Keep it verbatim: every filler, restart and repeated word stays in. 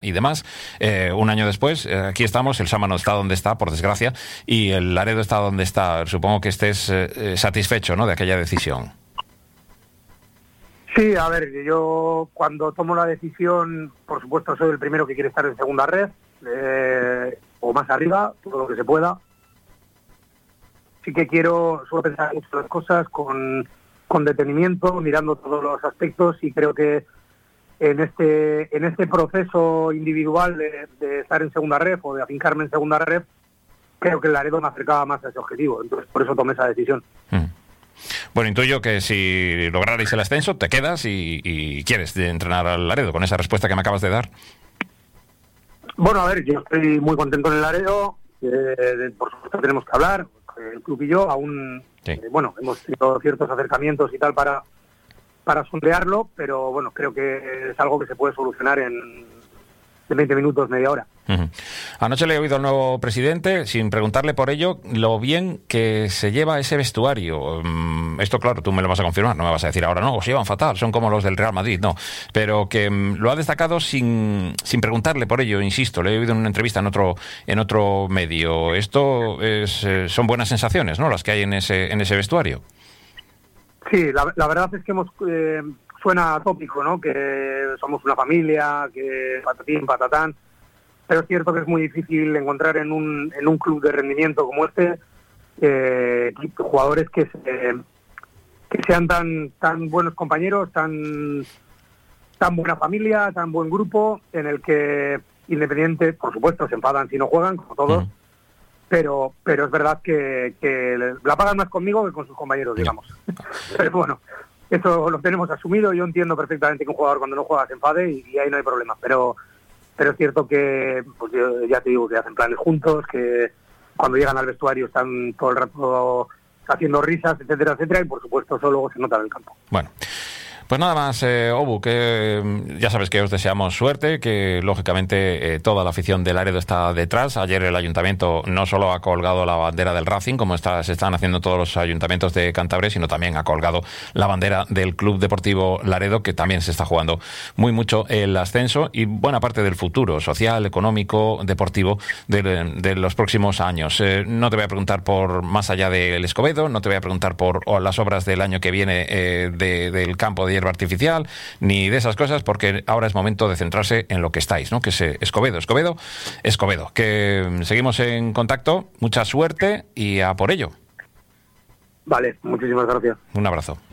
y demás. Eh, un año después, eh, aquí estamos, el Sámano está donde está, por desgracia, y el Laredo está donde está. Supongo que estés eh, satisfecho, ¿no?, de aquella decisión. Sí, a ver, yo cuando tomo la decisión, por supuesto soy el primero que quiere estar en segunda red, eh, o más arriba, todo lo que se pueda. Sí que quiero, suelo pensar mucho las cosas con, con detenimiento, mirando todos los aspectos, y creo que en este en este proceso individual de, de estar en segunda red o de afincarme en segunda red, creo que el Laredo me acercaba más a ese objetivo, entonces por eso tomé esa decisión. Mm. Bueno, intuyo que si lograrais el ascenso, te quedas y, y quieres de entrenar al Laredo, con esa respuesta que me acabas de dar. Bueno, a ver, yo estoy muy contento en el Laredo, eh, por supuesto tenemos que hablar, el club y yo, aún, sí. eh, bueno, hemos tenido ciertos acercamientos y tal para, para sondearlo, pero bueno, creo que es algo que se puede solucionar en, en veinte minutos, media hora. Uh-huh. Anoche le he oído al nuevo presidente, sin preguntarle por ello, lo bien que se lleva ese vestuario. Um, esto, claro, tú me lo vas a confirmar, no me vas a decir ahora, no, os llevan fatal, son como los del Real Madrid, no. Pero que um, lo ha destacado sin, sin preguntarle por ello, insisto, le he oído en una entrevista en otro en otro medio. Esto es, eh, son buenas sensaciones, ¿no?, las que hay en ese, en ese vestuario. Sí, la, la verdad es que hemos... Eh, suena tópico, ¿no?, que somos una familia, que patatín, patatán. Pero es cierto que es muy difícil encontrar en un en un club de rendimiento como este eh, jugadores que se, que sean tan tan buenos compañeros, tan tan buena familia, tan buen grupo, en el que Independiente, por supuesto, se enfadan si no juegan, como todos, mm. pero pero es verdad que, que la pagan más conmigo que con sus compañeros, digamos. Pero bueno, eso lo tenemos asumido. Yo entiendo perfectamente que un jugador cuando no juega se enfade y, y ahí no hay problema, pero Pero es cierto que, pues yo ya te digo, que hacen planes juntos, que cuando llegan al vestuario están todo el rato haciendo risas, etcétera, etcétera, y por supuesto eso luego se nota en el campo. Bueno. Pues nada más, eh, Obu, que ya sabes que os deseamos suerte, que lógicamente eh, toda la afición del Laredo está detrás. Ayer el ayuntamiento no solo ha colgado la bandera del Racing, como está, se están haciendo todos los ayuntamientos de Cantabria, sino también ha colgado la bandera del Club Deportivo Laredo, que también se está jugando muy mucho el ascenso y buena parte del futuro social, económico, deportivo de, de los próximos años. Eh, no te voy a preguntar por más allá del Escobedo, no te voy a preguntar por o las obras del año que viene eh, de, del campo de hierba artificial, ni de esas cosas, porque ahora es momento de centrarse en lo que estáis, ¿no?, que es Escobedo, Escobedo, Escobedo. Que seguimos en contacto, mucha suerte y a por ello. Vale, muchísimas gracias. Un abrazo.